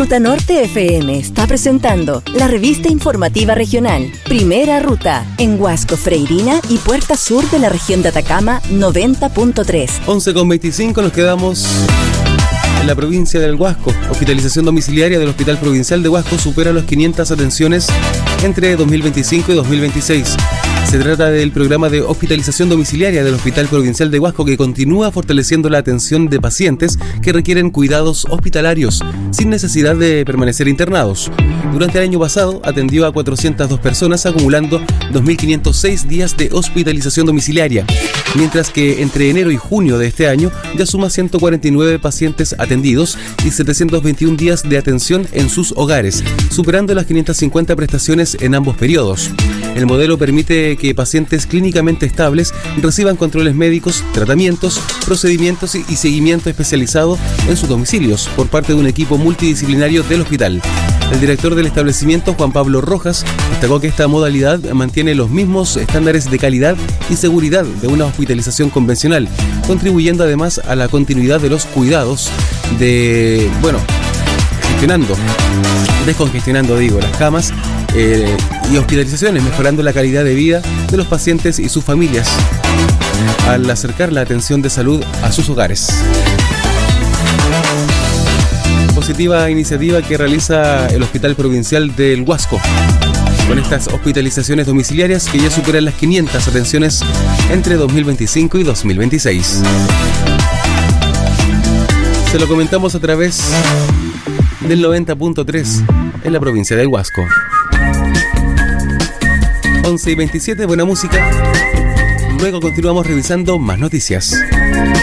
Ruta Norte FM está presentando la revista informativa regional Primera Ruta en Huasco, Freirina y Puerta Sur de la región de Atacama 90.3. 11:25 nos quedamos en la provincia del Huasco. Hospitalización domiciliaria del Hospital Provincial de Huasco supera los 500 atenciones entre 2025 y 2026. Se trata del programa de hospitalización domiciliaria del Hospital Provincial de Huasco, que continúa fortaleciendo la atención de pacientes que requieren cuidados hospitalarios sin necesidad de permanecer internados. Durante el año pasado atendió a 402 personas, acumulando 2.506 días de hospitalización domiciliaria, mientras que entre enero y junio de este año ya suma 149 pacientes atendidos y 721 días de atención en sus hogares, superando las 550 prestaciones en ambos periodos. El modelo permite que pacientes clínicamente estables reciban controles médicos, tratamientos, procedimientos y seguimiento especializado en sus domicilios por parte de un equipo multidisciplinario del hospital. El director del establecimiento, Juan Pablo Rojas, destacó que esta modalidad mantiene los mismos estándares de calidad y seguridad de una hospitalización convencional, contribuyendo además a la continuidad de los cuidados descongestionando las camas y hospitalizaciones, mejorando la calidad de vida de los pacientes y sus familias al acercar la atención de salud a sus hogares. Positiva iniciativa que realiza el Hospital Provincial del Huasco con estas hospitalizaciones domiciliarias que ya superan las 500 atenciones entre 2025 y 2026. Se lo comentamos a través del 90.3 en la provincia del Huasco. 11:27, buena música. Luego continuamos revisando más noticias.